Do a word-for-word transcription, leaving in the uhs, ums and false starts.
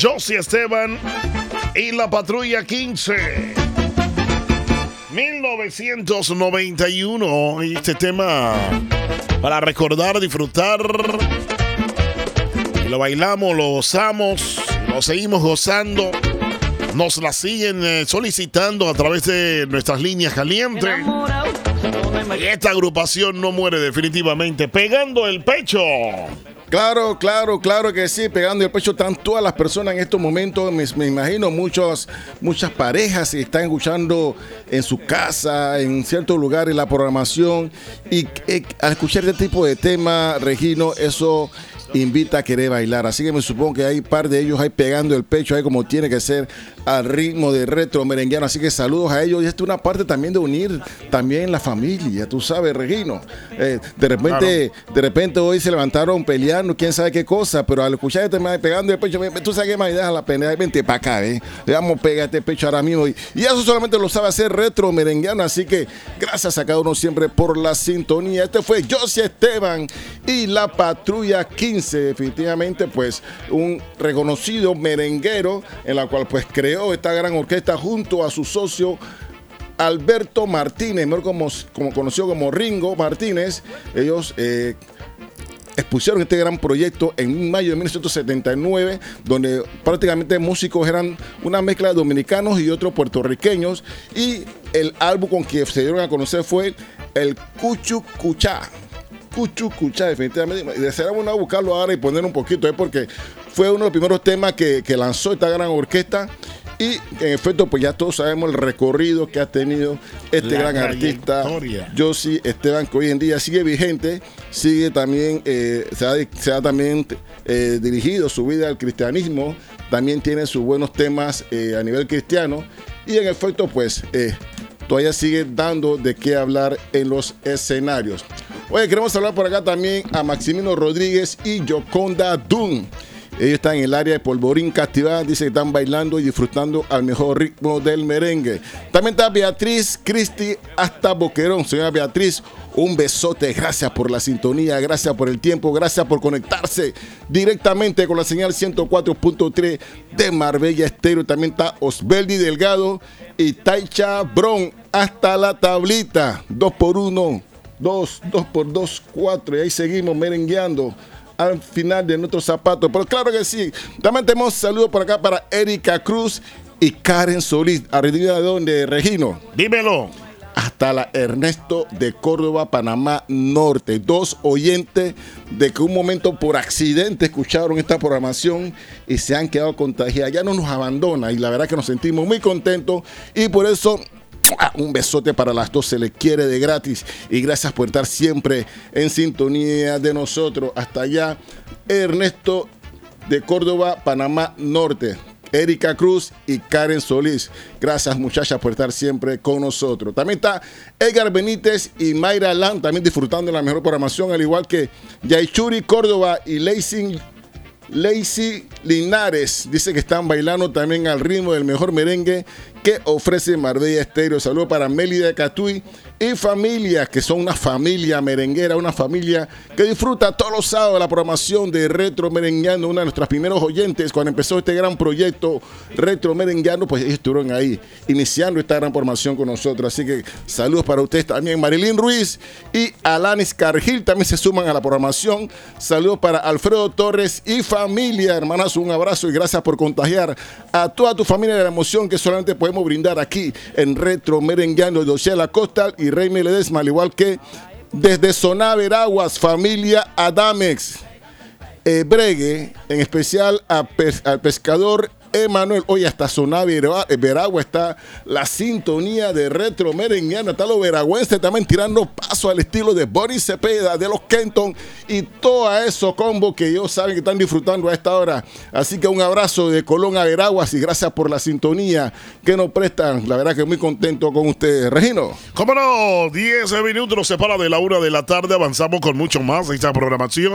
Josie Esteban y la Patrulla quince. mil novecientos noventa y uno. Y este tema para recordar, disfrutar. Y lo bailamos, lo gozamos, lo seguimos gozando. Nos la siguen eh, solicitando a través de nuestras líneas calientes. Y esta agrupación no muere definitivamente. Pegando el pecho. Claro, claro, claro que sí, pegando el pecho están todas las personas en estos momentos. Me, me imagino muchos, muchas parejas que están escuchando en su casa, en ciertos lugares la programación. Y eh, al escuchar este tipo de tema, Regino, eso invita a querer bailar. Así que me supongo que hay un par de ellos ahí pegando el pecho, ahí como tiene que ser, al ritmo de retro merengueano. Así que saludos a ellos. Y esta es una parte también de unir también la familia, tú sabes, Regino. Eh, de repente, claro. de repente hoy se levantaron peleando, quién sabe qué cosa, pero al escuchar este man pegando el pecho, tú sabes qué más, deja la pena, vente para acá, eh. Le vamos a pegar este pecho ahora mismo. Y, y eso solamente lo sabe hacer retro merenguano. Así que gracias a cada uno siempre por la sintonía. Este fue Josie Esteban y la Patrulla quince. Definitivamente pues un reconocido merenguero en la cual pues creó esta gran orquesta junto a su socio Alberto Martínez, mejor como, como conocido como Ringo Martínez. Ellos eh, expusieron este gran proyecto en mayo de mil novecientos setenta y nueve, donde prácticamente músicos eran una mezcla de dominicanos y otros puertorriqueños, y el álbum con que se dieron a conocer fue el Cuchu Cuchá. Cuchu Cuchá, definitivamente. Deseamos no buscarlo ahora y poner un poquito, ¿eh? Porque fue uno de los primeros temas que, que lanzó esta gran orquesta. Y en efecto, pues ya todos sabemos el recorrido que ha tenido este La gran artista, Josie Esteban, que hoy en día sigue vigente, sigue también, eh, se, ha, se ha también eh, dirigido su vida al cristianismo, también tiene sus buenos temas eh, a nivel cristiano. Y en efecto, pues eh, todavía sigue dando de qué hablar en los escenarios. Oye, queremos hablar por acá también a Maximino Rodríguez y Yoconda Dunn. Ellos están en el área de Polvorín Castivada, dice que están bailando y disfrutando al mejor ritmo del merengue. También está Beatriz Cristi hasta Boquerón. Señora Beatriz, un besote, gracias por la sintonía, gracias por el tiempo, gracias por conectarse directamente con la señal ciento cuatro punto tres de Marbella Estéreo. También está Osbeldi Delgado y Taicha Bron hasta la tablita, dos por uno. Dos, dos por dos, cuatro. Y ahí seguimos merengueando al final de nuestros zapatos. Pero claro que sí. También tenemos saludos por acá para Erika Cruz y Karen Solís. ¿Arriba de dónde, Regino? Dímelo. Hasta la Ernesto de Córdoba, Panamá Norte. Dos oyentes de que un momento por accidente escucharon esta programación y se han quedado contagiados. Ya no nos abandona y la verdad que nos sentimos muy contentos y por eso un besote para las dos, se les quiere de gratis y gracias por estar siempre en sintonía de nosotros. Hasta allá, Ernesto de Córdoba, Panamá Norte, Erika Cruz y Karen Solís. Gracias, muchachas, por estar siempre con nosotros. También está Edgar Benítez y Mayra Lan, también disfrutando de la mejor programación, al igual que Yaichuri Córdoba y Lacey Lacey Linares. Dice que están bailando también al ritmo del mejor merengue que ofrece Marbella Estéreo. Saludos para Mélida Catuy y familia, que son una familia merenguera, una familia que disfruta todos los sábados la programación de Retro Merengueando. Una de nuestras primeros oyentes cuando empezó este gran proyecto Retro Merengueando, pues ellos estuvieron ahí iniciando esta gran programación con nosotros. Así que saludos para ustedes también. Marilyn Ruiz y Alanis Cargil también se suman a la programación. Saludos para Alfredo Torres y familia. Hermanas, un abrazo y gracias por contagiar a toda tu familia de la emoción que solamente podemos brindar aquí en Retro Merengueando. José Acosta y Rey Ledesma, al igual que desde Soná Veraguas, familia Adamex, eh, Bregue, en especial a pes al pescador Emanuel. Hoy hasta Soná Veragua está la sintonía de Retro Merengueando. Está los veragüenses también tirando paso al estilo de Boris Cepeda, de los Kenton y todo eso combo que ellos saben que están disfrutando a esta hora. Así que un abrazo de Colón a Veraguas y gracias por la sintonía que nos prestan. La verdad que muy contento con ustedes. Regino. Cómo no, diez minutos nos separa de la una de la tarde. Avanzamos con mucho más de esta programación.